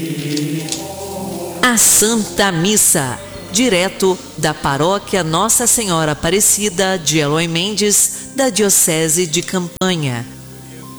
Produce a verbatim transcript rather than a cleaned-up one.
A Santa Missa, direto da Paróquia Nossa Senhora Aparecida de Eloy Mendes, da Diocese de Campanha.